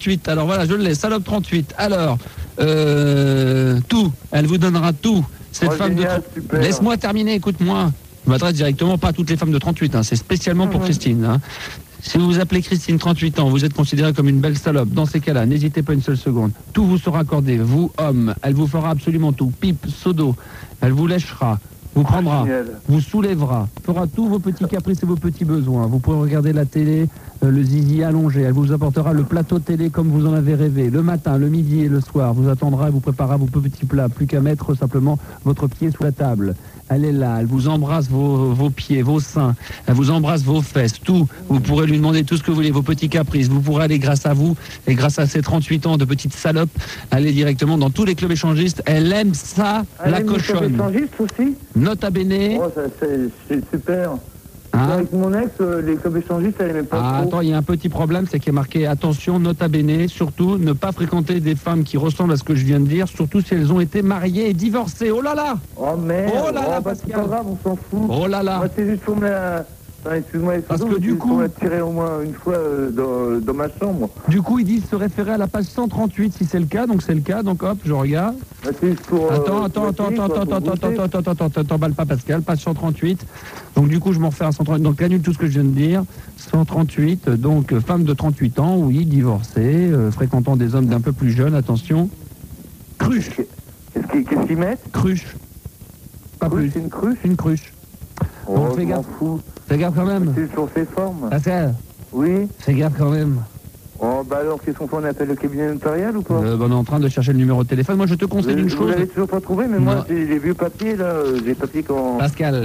38. Alors voilà, je l'ai, salope 38. Alors, tout, elle vous donnera tout. Cette femme génial, de... super. Laisse-moi terminer, écoute-moi. Je m'adresse directement pas à toutes les femmes de 38, hein. C'est spécialement pour Christine. Hein. Si vous vous appelez Christine, 38 ans, vous êtes considérée comme une belle salope. Dans ces cas-là, n'hésitez pas une seule seconde. Tout vous sera accordé, vous, homme. Elle vous fera absolument tout. Pipe, seau d'eau. Elle vous lèchera, vous prendra, génial. vous soulèvera, fera tous vos petits caprices et vos petits besoins. Vous pourrez regarder la télé, le zizi allongé. Elle vous apportera le plateau télé comme vous en avez rêvé. Le matin, le midi et le soir. Vous attendra et vous préparera vos petits plats. Plus qu'à mettre simplement votre pied sous la table. Elle est là, elle vous embrasse vos pieds, vos seins, elle vous embrasse vos fesses, tout. Vous pourrez lui demander tout ce que vous voulez, vos petits caprices. Vous pourrez aller grâce à vous et grâce à ces 38 ans de petite salope, aller directement dans tous les clubs échangistes. Elle aime ça, la cochonne. Échangiste aussi. Nota bene. Oh, c'est super. Hein? Avec mon ex, les clubs échangistes, elle aimait pas trop. Attends, il y a un petit problème, c'est qu'il est marqué attention, nota bene, surtout ne pas fréquenter des femmes qui ressemblent à ce que je viens de dire, surtout si elles ont été mariées et divorcées. Oh là là! Oh merde. Oh là là, bah, c'est Pascal. pas grave, on s'en fout. Oh là là! Moi, c'est juste pour me la... Enfin, excuse-moi, Parce que du coup- on l'a tiré au moins une fois dans ma chambre. Du coup, ils disent se référer à la page 138 si c'est le cas, donc c'est le cas, donc hop, je regarde. Bah, c'est juste pour... Attends, pour goûter. t'emballe pas Pascal, page 138. Donc du coup, je m'en refais à 138. Donc annule tout ce que je viens de dire. 138, donc femme de 38 ans, oui, divorcée, fréquentant des hommes d'un peu plus jeunes, attention. Cruche, Qu'est-ce qu'ils mettent? cruche. Pas Cruche, plus. c'est une cruche? Une cruche. Oh, Bon, fais je m'en gaffe. fous. Fais gaffe quand même. C'est sur ses formes. Pascal, Oui. fais gaffe quand même. Oh, bah alors, qu'est-ce qu'on fait? On appelle le cabinet notarial ou pas? On est en train de chercher le numéro de téléphone. Moi, je te conseille une Vous chose. l'avez toujours pas trouvé, mais Non. moi, j'ai les vieux papiers, là, les papiers quand... Pascal.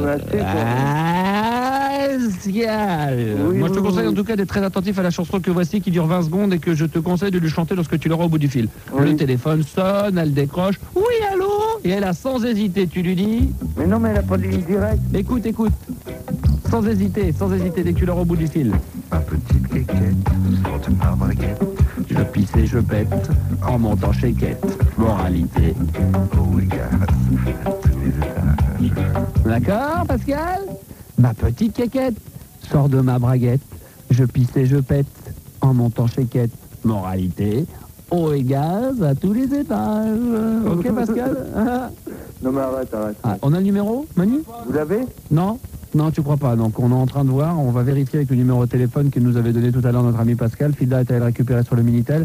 Pascal. Oui, Moi, je te oui, conseille oui. en tout cas d'être très attentif à la chanson que voici qui dure 20 secondes et que je te conseille de lui chanter lorsque tu l'auras au bout du fil. Oui. Le téléphone sonne, elle décroche. Oui, allô? Et elle a sans hésiter, tu lui dis. Mais non, mais elle a pas de ligne directe. Écoute, écoute. Sans hésiter, dès que tu l'auras au bout du fil. Ma petite quéquette, sur ma braguette, Je pisse et je pète en montant chez Quête. Moralité. oh égale à tous les étages. D'accord, Pascal? Ma petite quéquette sort de ma braguette. Je pisse et je pète en montant chez Quête. Moralité. Eau et gaz à tous les étages. Ok, Pascal? Non, mais arrête. Ah, on a le numéro, Manu? Vous l'avez? Non? Non, tu crois pas. Donc, on est en train de voir. On va vérifier avec le numéro de téléphone que nous avait donné tout à l'heure notre ami Pascal. Filda est allé le récupérer sur le Minitel.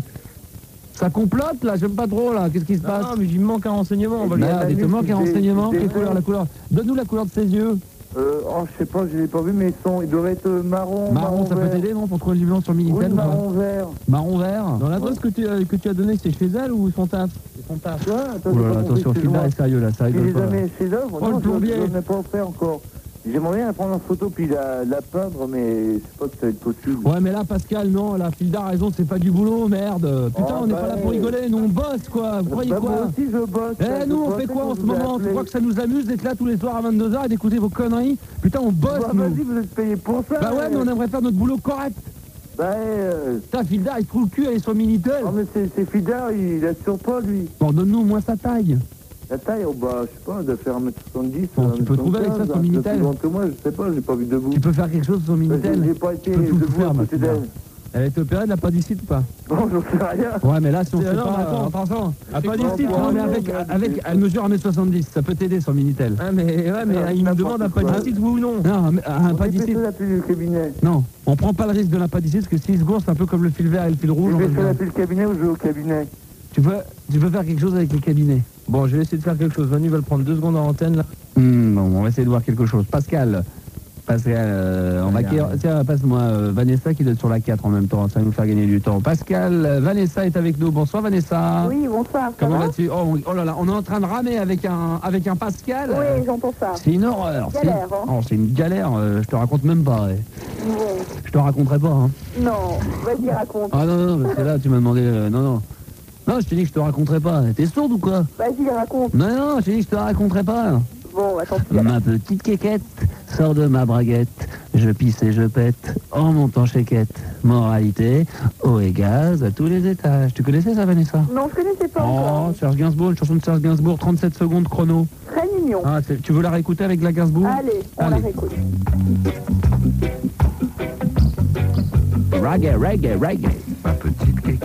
Ça complote, là. J'aime pas trop, là. Qu'est-ce qui se passe? Non, mais il me manque un renseignement. On va Merde, la il te nuit, manque un c'est- renseignement. c'est- Quelle couleur, la couleur? Donne-nous la couleur de ses yeux. Oh, je sais pas, je l'ai pas vu, mais ils doivent être marron. Marron, ça peut vert. t'aider, non? Pour trouver le numéro sur le Oui, Minitel ou pas? marron vert. Marron vert. Dans l'adresse que tu as donnée, c'est chez elle ou son taf? C'est son taf. Tu vois, attends, Oh là j'ai là, pas attention, compris, Filda excuse-moi. est sérieux, là. Ça Tu rigole les pas. as mis chez l'œuvre? Oh, le Non, plombier. je n'en ai pas fait encore. J'aimerais bien la prendre en photo puis la peindre, mais je sais pas si ça va être possible. Ouais, mais là, Pascal, non, la Filda a raison, c'est pas du boulot, merde. Putain, Oh, on n'est bah, pas là pour rigoler, nous on bosse, quoi. Vous croyez Bah, moi quoi? aussi, je bosse. Eh, nous, on fait quoi en ce moment? Tu crois que ça nous amuse d'être là tous les soirs à 22h et d'écouter vos conneries? Putain, on bosse, Bah, nous. vas-y, vous êtes payé pour ça. Bah ouais, mais on aimerait faire notre boulot correct. Bah, Putain, Filda, il se trouve le cul, elle est sur le Minitel. oh, mais c'est Fidar, il assure pas, lui. Bon, donne-nous au moins sa taille. La taille, oh, bah, je sais pas, elle doit faire 1m70. Bon, tu peux trouver avec ça sur Minitel. Plus grand que moi, je sais pas, j'ai pas vu debout. Tu peux faire quelque chose sur le Bah, Minitel? J'ai pas été Tu peux tout debout faire, à ma côté Filda. d'elle. Elle a été opérée de la appendicite ou pas? Bon, j'en sais rien. Ouais, mais là, si on sait Non, pas... mais attends. Appendicite, quoi, non, mais non, avec, elle mesure 1m70, ça peut t'aider sur le Minitel. Ah, mais il me demande appendicite, oui ou non? Non, mais un On fait appendicite... la pile du cabinet. Non, on prend pas le risque de l'appendicite, parce que s'il se gourre, c'est un peu comme le fil vert et le fil rouge. Je on vais va faire la dire. pile cabinet ou je vais au cabinet? Tu peux faire quelque chose avec les cabinets. Bon, je vais essayer de faire quelque chose. Manu va le prendre 2 secondes en antenne, là. Bon, on va essayer de voir quelque chose. Pascal, on va... Tiens, passe-moi Vanessa qui doit être sur la 4 en même temps, ça va nous faire gagner du temps. Pascal, Vanessa est avec nous. Bonsoir Vanessa. Oui, bonsoir. Ça Comment va? vas-tu? Oh là là, on est en train de ramer avec un Pascal. Oui, j'entends ça. C'est une horreur. Galère, hein. Oh, c'est une galère, je te raconte même pas. Bon. Je te raconterai pas. Hein. Non, vas-y, raconte. Ah non, parce que là tu m'as demandé... non, je t'ai dit que je te raconterai pas. T'es sourde ou quoi? Vas-y, raconte. Non, je t'ai dit que je te raconterai pas. Bon, attends, tu Ma petite quéquette sort de ma braguette. Je pisse et je pète en montant chez Quête. Moralité, eau et gaz à tous les étages. Tu connaissais ça, Vanessa? Non, je connaissais pas Oh, encore. Serge Gainsbourg, une chanson de Serge Gainsbourg, 37 secondes chrono. Très mignon. Ah, tu veux la réécouter avec la Gainsbourg? Allez, on la Allez. réécoute. Reggae. Ma petite